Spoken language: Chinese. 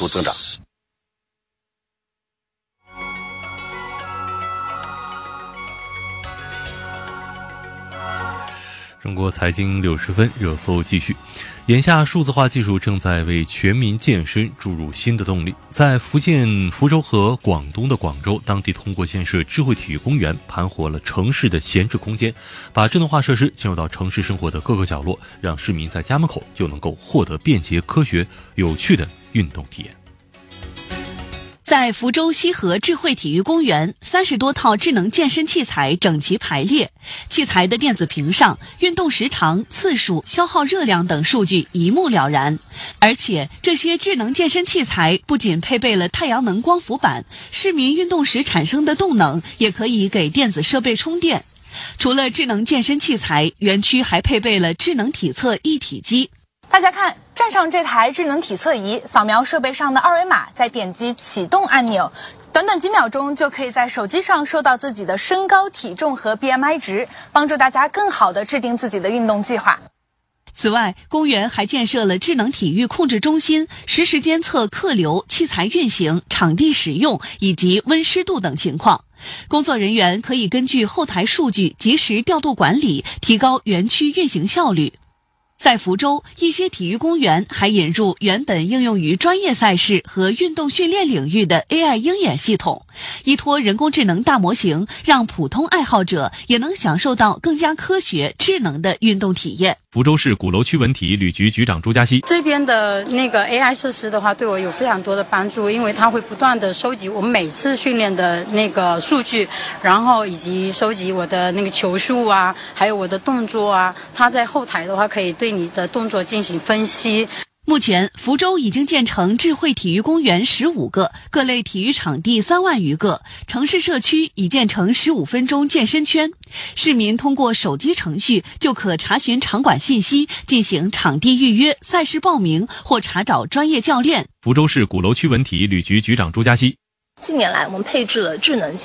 增长。 中国财经60分热搜继续。眼下数字化技术正在为全民健身注入新的动力。在福建福州和广东的广州，当地通过建设智慧体育公园，盘活了城市的闲置空间，把智能化设施进入到城市生活的各个角落，让市民在家门口就能够获得便捷、科学、有趣的运动体验。 在福州西河智慧体育公园，30多套智能健身器材整齐排列，器材的电子屏上，运动时长、次数、消耗热量等数据一目了然。而且这些智能健身器材不仅配备了太阳能光伏板，市民运动时产生的动能也可以给电子设备充电。除了智能健身器材，园区还配备了智能体测一体机。 大家看，站上这台智能体测仪，扫描设备上的二维码，再点击启动按钮，短短几秒钟就可以在手机上收到自己的身高、体重和 BMI 值，帮助大家更好地制定自己的运动计划。 此外，公园还建设了智能体育控制中心，实时监测客流、器材运行、场地使用以及温湿度等情况。工作人员可以根据后台数据及时调度管理，提高园区运行效率。在福州，一些体育公园还引入原本应用于专业赛事和运动训练领域的 AI 鹰眼系统，依托人工智能大模型，让普通爱好者也能享受到更加科学、智能的运动体验。 福州市鼓楼区文体旅局局长朱佳熙： 这边的那个 AI 设施的话，对我有非常多的帮助，因为它会不断的收集我们每次训练的那个数据，然后以及收集我的那个球数啊，还有我的动作啊，它在后台的话可以对你的动作进行分析。 目前，福州已经建成智慧体育公园15个，各类体育场地3万余个，城市社区已建成15分钟健身圈。市民通过手机程序就可查询场馆信息，进行场地预约、赛事报名或查找专业教练。 福州市鼓楼区文体旅局局长朱佳熙： 近年来，我们配置了智能